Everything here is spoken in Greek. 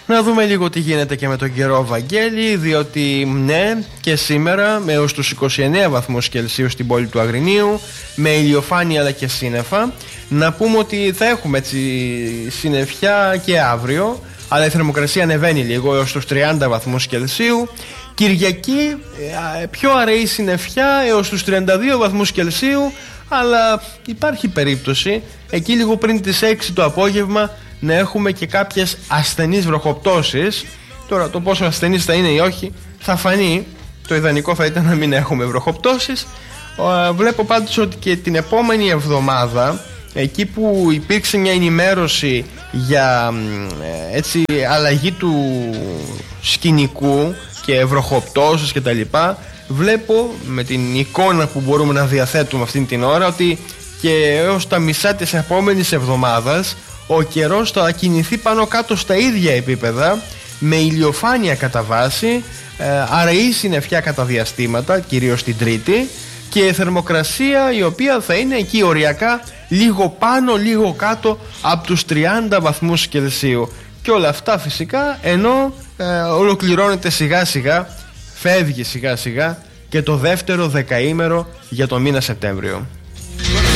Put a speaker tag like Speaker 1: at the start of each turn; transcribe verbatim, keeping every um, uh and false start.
Speaker 1: Να δούμε λίγο τι γίνεται και με τον καιρό, Βαγγέλη, διότι ναι, και σήμερα έως τους είκοσι εννέα βαθμούς Κελσίου στην πόλη του Αγρινίου, με ηλιοφάνεια αλλά και σύννεφα. Να πούμε ότι θα έχουμε έτσι συννεφιά και αύριο, αλλά η θερμοκρασία ανεβαίνει λίγο έως τους τριάντα βαθμούς Κελσίου. Κυριακή πιο αραιή συννεφιά έως τους τριάντα δύο βαθμούς Κελσίου, αλλά υπάρχει περίπτωση εκεί λίγο πριν τις έξι το απόγευμα να έχουμε και κάποιες ασθενείς βροχοπτώσεις. Τώρα το πόσο ασθενείς θα είναι ή όχι θα φανεί. Το ιδανικό θα ήταν να μην έχουμε βροχοπτώσεις. Βλέπω πάντως ότι και την επόμενη εβδομάδα, εκεί που υπήρξε μια ενημέρωση για έτσι αλλαγή του σκηνικού και βροχοπτώσεις και τα λοιπά, βλέπω με την εικόνα που μπορούμε να διαθέτουμε αυτήν την ώρα ότι και έως τα μισά της επόμενης εβδομάδας ο καιρός θα κινηθεί πάνω κάτω στα ίδια επίπεδα, με ηλιοφάνεια κατά βάση, ε, αραιή συννεφιά κατά διαστήματα, κυρίως την Τρίτη, και θερμοκρασία η οποία θα είναι εκεί οριακά λίγο πάνω λίγο κάτω από τους τριάντα βαθμούς Κελσίου. Και όλα αυτά φυσικά ενώ ε, ολοκληρώνεται σιγά σιγά, φεύγει σιγά σιγά και το δεύτερο δεκαήμερο για το μήνα Σεπτέμβριο.